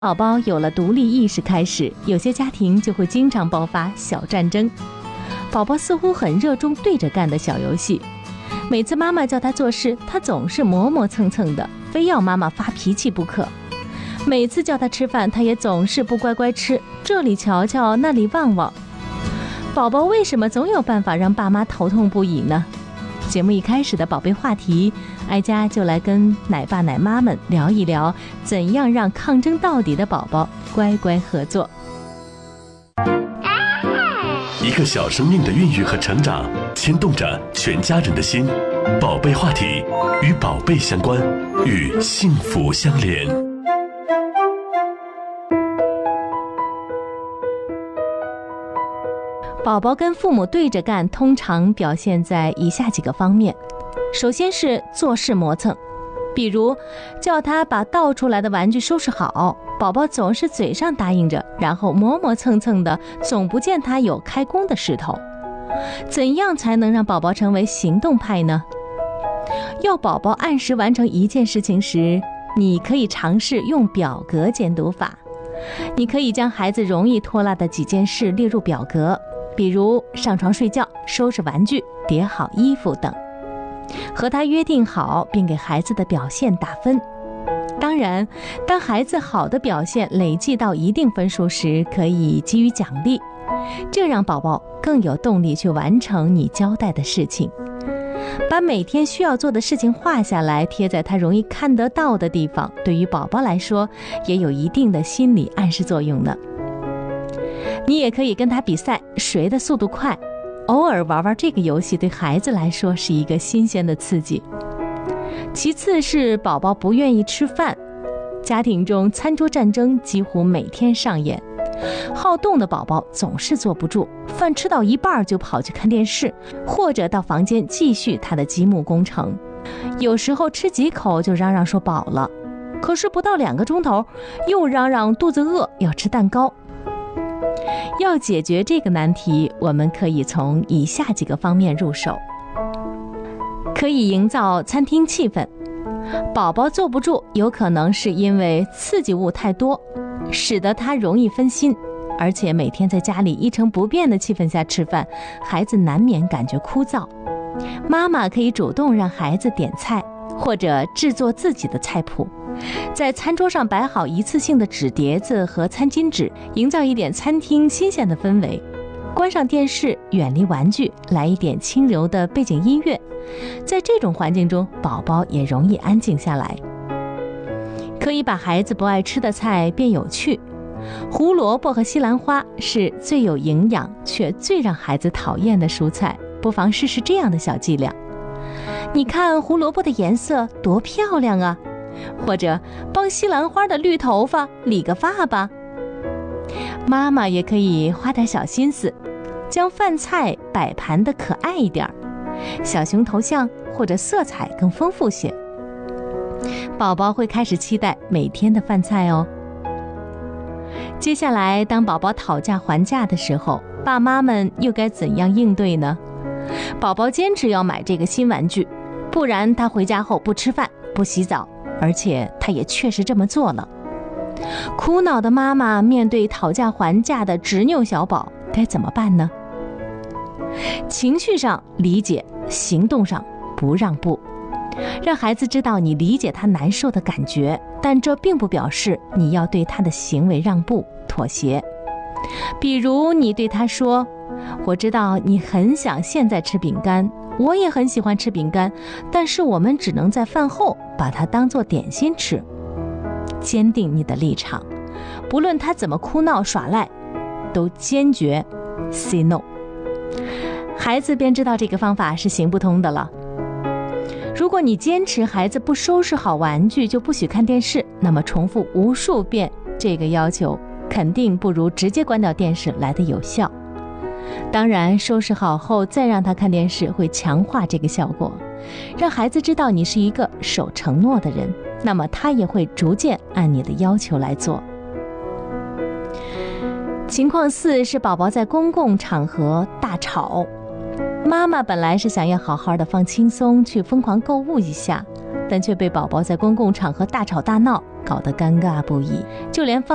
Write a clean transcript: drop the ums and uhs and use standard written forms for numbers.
宝宝有了独立意识开始，有些家庭就会经常爆发小战争。宝宝似乎很热衷对着干的小游戏，每次妈妈叫他做事，他总是磨磨蹭蹭的，非要妈妈发脾气不可。每次叫他吃饭，他也总是不乖乖吃，这里瞧瞧，那里望望。宝宝为什么总有办法让爸妈头痛不已呢？节目一开始的宝贝话题，哀家就来跟奶爸奶妈们聊一聊，怎样让抗争到底的宝宝乖乖合作。 一个小生命的孕育和成长，牵动着全家人的心。宝贝话题，与宝贝相关，与幸福相连。 宝宝跟父母对着干，通常表现在以下几个方面。首先是做事磨蹭，比如叫他把倒出来的玩具收拾好，宝宝总是嘴上答应着，然后磨磨蹭蹭的，总不见他有开工的势头。怎样才能让宝宝成为行动派呢？要宝宝按时完成一件事情时，你可以尝试用表格监督法。你可以将孩子容易拖拉的几件事列入表格，比如上床睡觉、收拾玩具、叠好衣服等，和他约定好，并给孩子的表现打分。当然，当孩子好的表现累计到一定分数时，可以给予奖励，这让宝宝更有动力去完成你交代的事情。把每天需要做的事情画下来，贴在他容易看得到的地方，对于宝宝来说也有一定的心理暗示作用呢。你也可以跟他比赛谁的速度快，偶尔玩玩这个游戏对孩子来说是一个新鲜的刺激。其次是宝宝不愿意吃饭，家庭中餐桌战争几乎每天上演。好动的宝宝总是坐不住，饭吃到一半就跑去看电视，或者到房间继续他的积木工程。有时候吃几口就嚷嚷说饱了，可是不到2个钟头又嚷嚷肚子饿，要吃蛋糕。要解决这个难题，我们可以从以下几个方面入手。可以营造餐厅气氛。宝宝坐不住，有可能是因为刺激物太多，使得他容易分心，而且每天在家里一成不变的气氛下吃饭，孩子难免感觉枯燥。妈妈可以主动让孩子点菜，或者制作自己的菜谱，在餐桌上摆好一次性的纸碟子和餐巾纸，营造一点餐厅新鲜的氛围。关上电视，远离玩具，来一点轻柔的背景音乐，在这种环境中，宝宝也容易安静下来。可以把孩子不爱吃的菜变有趣。胡萝卜和西兰花是最有营养却最让孩子讨厌的蔬菜，不妨试试这样的小伎俩。你看胡萝卜的颜色多漂亮啊，或者帮西兰花的绿头发理个发吧。妈妈也可以花点小心思，将饭菜摆盘得可爱一点，小熊头像或者色彩更丰富些。宝宝会开始期待每天的饭菜哦。接下来，当宝宝讨价还价的时候，爸妈们又该怎样应对呢？宝宝坚持要买这个新玩具，不然他回家后不吃饭、不洗澡，而且他也确实这么做了。苦恼的妈妈面对讨价还价的执拗小宝，该怎么办呢？情绪上理解，行动上不让步。让孩子知道你理解他难受的感觉，但这并不表示你要对他的行为让步、妥协。比如你对他说，我知道你很想现在吃饼干，我也很喜欢吃饼干，但是我们只能在饭后把它当作点心吃。坚定你的立场，不论他怎么哭闹耍赖，都坚决 say no。 孩子便知道这个方法是行不通的了。如果你坚持孩子不收拾好玩具就不许看电视，那么重复无数遍这个要求，肯定不如直接关掉电视来得有效。当然，收拾好后再让他看电视会强化这个效果，让孩子知道你是一个守承诺的人，那么他也会逐渐按你的要求来做。情况4是宝宝在公共场合大吵。妈妈本来是想要好好的放轻松，去疯狂购物一下，但却被宝宝在公共场合大吵大闹搞得尴尬不已，就连放